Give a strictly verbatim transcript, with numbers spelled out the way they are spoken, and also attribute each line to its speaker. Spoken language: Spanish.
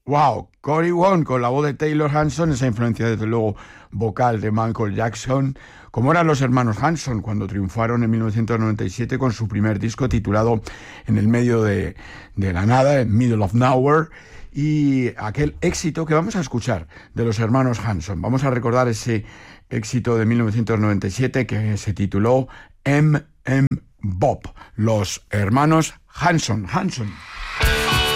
Speaker 1: Wow, Cory Wong con la voz de Taylor Hanson, esa influencia desde luego vocal de Michael Jackson, como eran los hermanos Hanson cuando triunfaron en mil novecientos noventa y siete con su primer disco titulado En el medio de, de la nada, en Middle of Nowhere, y aquel éxito que vamos a escuchar de los hermanos Hanson. Vamos a recordar ese éxito de mil novecientos noventa y siete que se tituló M M Bob, los hermanos Hanson. Hanson.